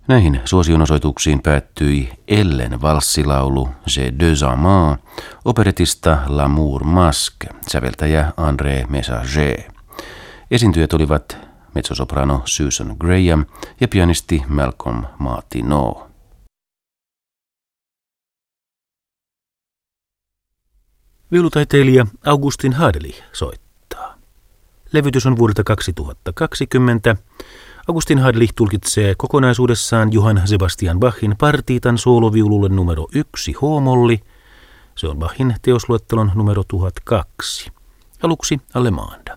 Näihin suosionosoituksiin päättyi Ellen valssilaulu J'ai deux amants operetista L'amour masque, säveltäjä André Messager. Esiintyjät olivat mezzosoprano Susan Graham ja pianisti Malcolm Martineau. Viulutaiteilija Augustin Haderlich soittaa. Levytys on vuodelta 2020. Augustin Haderlich tulkitsee kokonaisuudessaan Johann Sebastian Bachin partiitan sooloviululle numero 1 h-molli. Se on Bachin teosluettelon numero 1002. Aluksi Allemanda.